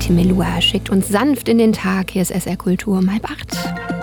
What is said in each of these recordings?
Melua schickt uns sanft in den Tag. Hier ist SR Kultur um 7:30.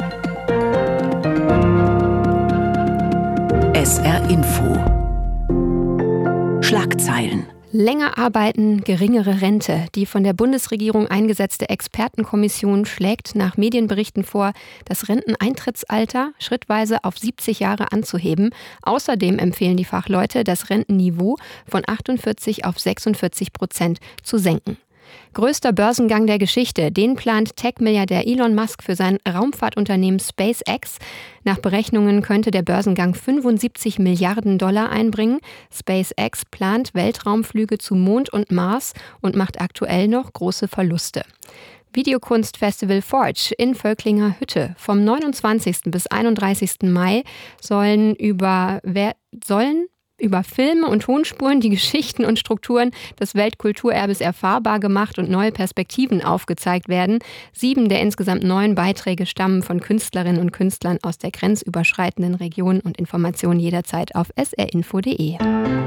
SR Info. Schlagzeilen. Länger arbeiten, geringere Rente. Die von der Bundesregierung eingesetzte Expertenkommission schlägt nach Medienberichten vor, das Renteneintrittsalter schrittweise auf 70 Jahre anzuheben. Außerdem empfehlen die Fachleute, das Rentenniveau von 48 auf 46% zu senken. Größter Börsengang der Geschichte, den plant Tech-Milliardär Elon Musk für sein Raumfahrtunternehmen SpaceX. Nach Berechnungen könnte der Börsengang 75 Milliarden Dollar einbringen. SpaceX plant Weltraumflüge zu Mond und Mars und macht aktuell noch große Verluste. Videokunstfestival Forge in Völklinger Hütte. Vom 29. bis 31. Mai sollen über Filme und Tonspuren die Geschichten und Strukturen des Weltkulturerbes erfahrbar gemacht und neue Perspektiven aufgezeigt werden. 7 der insgesamt 9 Beiträge stammen von Künstlerinnen und Künstlern aus der grenzüberschreitenden Region und Informationen jederzeit auf srinfo.de.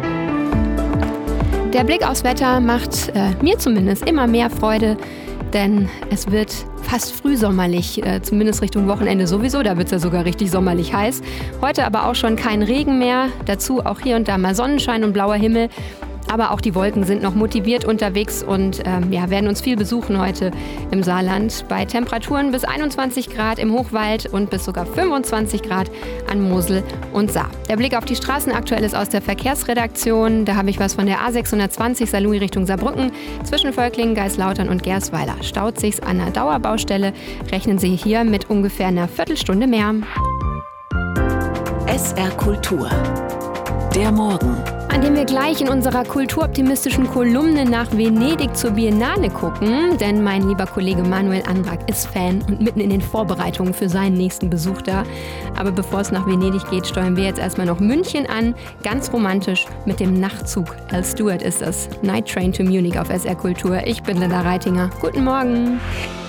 Der Blick aufs Wetter macht mir zumindest immer mehr Freude, denn es wird fast frühsommerlich, zumindest Richtung Wochenende sowieso, da wird es ja sogar richtig sommerlich heiß. Heute aber auch schon kein Regen mehr, dazu auch hier und da mal Sonnenschein und blauer Himmel. Aber auch die Wolken sind noch motiviert unterwegs und werden uns viel besuchen heute im Saarland. Bei Temperaturen bis 21 Grad im Hochwald und bis sogar 25 Grad an Mosel und Saar. Der Blick auf die Straßen aktuell ist aus der Verkehrsredaktion. Da habe ich was von der A620 Saarlouis Richtung Saarbrücken. Zwischen Völklingen, Geislautern und Gersweiler staut sich's an einer Dauerbaustelle. Rechnen Sie hier mit ungefähr einer Viertelstunde mehr. SR Kultur. Der Morgen. An dem wir gleich in unserer kulturoptimistischen Kolumne nach Venedig zur Biennale gucken, denn mein lieber Kollege Manuel Andrak ist Fan und mitten in den Vorbereitungen für seinen nächsten Besuch da. Aber bevor es nach Venedig geht, steuern wir jetzt erstmal noch München an, ganz romantisch mit dem Nachtzug. Al Stewart ist das. Night Train to Munich auf SR Kultur. Ich bin Linda Reitinger. Guten Morgen.